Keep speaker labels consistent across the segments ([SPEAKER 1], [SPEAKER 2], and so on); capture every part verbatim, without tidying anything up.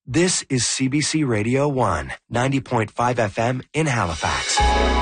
[SPEAKER 1] This is C B C Radio one, ninety point five F M in Halifax.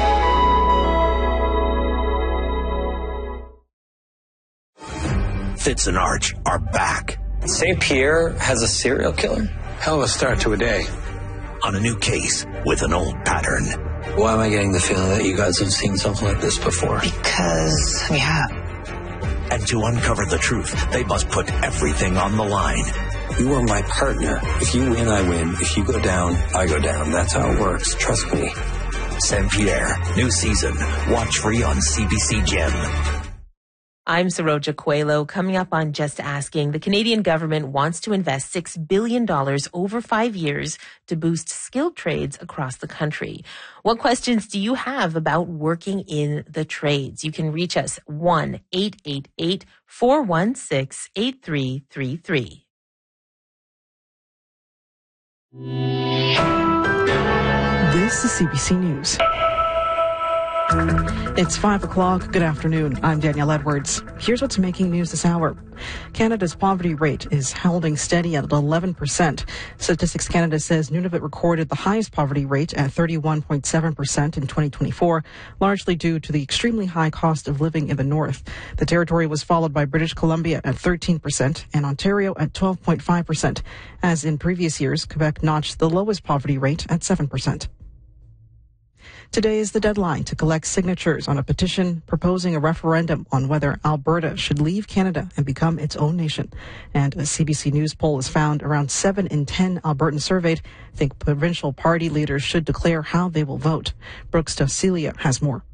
[SPEAKER 1] Fitz and Arch are back.
[SPEAKER 2] Saint Pierre has a serial killer?
[SPEAKER 3] Hell of a start to a day.
[SPEAKER 1] On a new case with an old pattern.
[SPEAKER 2] Why am I getting the feeling that you guys have seen something like this before?
[SPEAKER 4] Because we have.
[SPEAKER 1] And to uncover the truth, they must put everything on the line.
[SPEAKER 2] You are my partner. If you win, I win. If you go down, I go down. That's how it works. Trust me.
[SPEAKER 1] Saint Pierre, new season. Watch free on C B C Gem.
[SPEAKER 5] I'm Saroja Coelho. Coming up on Just Asking, the Canadian government wants to invest six billion dollars over five years to boost skilled trades across the country. What questions do you have about working in the trades? You can reach us one eight eight eight, four one six, eight three three three.
[SPEAKER 6] This is C B C News. It's five o'clock. Good afternoon. I'm Danielle Edwards. Here's what's making news this hour. Canada's poverty rate is holding steady at eleven percent. Statistics Canada says Nunavut recorded the highest poverty rate at thirty-one point seven percent in twenty twenty-four, largely due to the extremely high cost of living in the north. The territory was followed by British Columbia at thirteen percent and Ontario at twelve point five percent. As in previous years, Quebec notched the lowest poverty rate at seven percent. Today is the deadline to collect signatures on a petition proposing a referendum on whether Alberta should leave Canada and become its own nation. And a C B C News poll has found around seven in ten Albertans surveyed think provincial party leaders should declare how they will vote. Brooks Dosilia has more.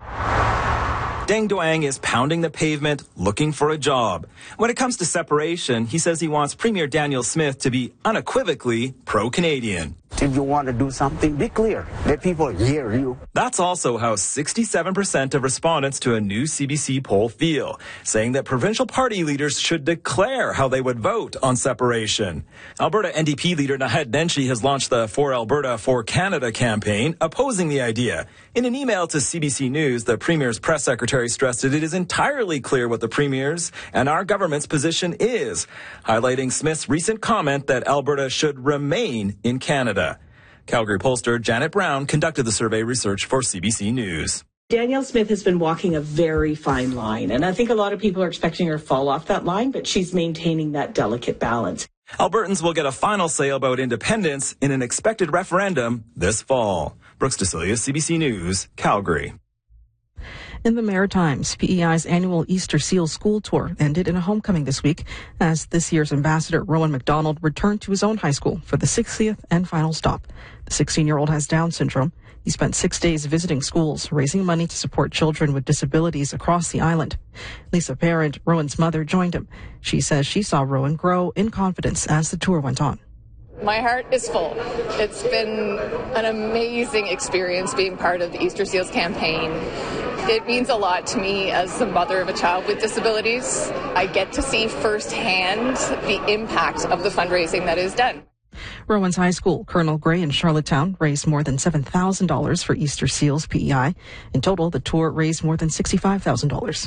[SPEAKER 7] Deng Duang is pounding the pavement, looking for a job. When it comes to separation, he says he wants Premier Daniel Smith to be unequivocally pro-Canadian.
[SPEAKER 8] If you want to do something, be clear. Let people hear you.
[SPEAKER 7] That's also how sixty-seven percent of respondents to a new C B C poll feel, saying that provincial party leaders should declare how they would vote on separation. Alberta N D P leader Naheed Nenshi has launched the For Alberta, For Canada campaign, opposing the idea. In an email to C B C News, the Premier's press secretary stressed that it is entirely clear what the Premier's and our government's position is, highlighting Smith's recent comment that Alberta should remain in Canada. Calgary pollster Janet Brown conducted the survey research for C B C News.
[SPEAKER 9] Danielle Smith has been walking a very fine line, and I think a lot of people are expecting her to fall off that line, but she's maintaining that delicate balance.
[SPEAKER 7] Albertans will get a final say about independence in an expected referendum this fall. Brooks Desilia, C B C News, Calgary.
[SPEAKER 6] In the Maritimes, P E I's annual Easter Seal School Tour ended in a homecoming this week as this year's ambassador, Rowan McDonald, returned to his own high school for the sixtieth and final stop. The sixteen-year-old has Down syndrome. He spent six days visiting schools, raising money to support children with disabilities across the island. Lisa Parent, Rowan's mother, joined him. She says she saw Rowan grow in confidence as the tour went on.
[SPEAKER 10] My heart is full. It's been an amazing experience being part of the Easter Seals campaign. It means a lot to me as the mother of a child with disabilities. I get to see firsthand the impact of the fundraising that is done.
[SPEAKER 6] Rowan's High School, Colonel Gray in Charlottetown, raised more than seven thousand dollars for Easter Seals P E I. In total, the tour raised more than sixty-five thousand dollars.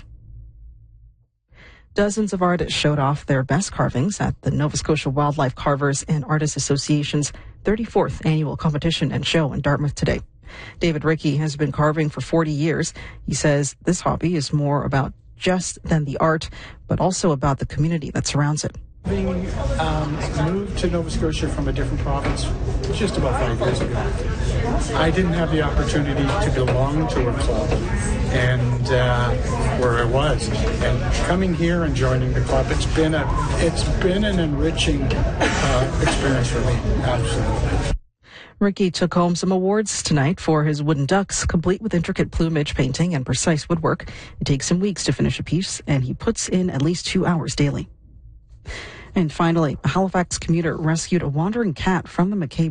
[SPEAKER 6] Dozens of artists showed off their best carvings at the Nova Scotia Wildlife Carvers and Artists Association's thirty-fourth annual competition and show in Dartmouth today. David Rickey has been carving for forty years. He says this hobby is more about just than the art, but also about the community that surrounds it.
[SPEAKER 11] Being um, moved to Nova Scotia from a different province just about five years ago, I didn't have the opportunity to belong to a club and uh, where I was. And coming here and joining the club, it's been a it's been an enriching uh, experience for me, absolutely.
[SPEAKER 6] Ricky took home some awards tonight for his wooden ducks, complete with intricate plumage painting and precise woodwork. It takes him weeks to finish a piece, and he puts in at least two hours daily. And finally, a Halifax commuter rescued a wandering cat from the McCabe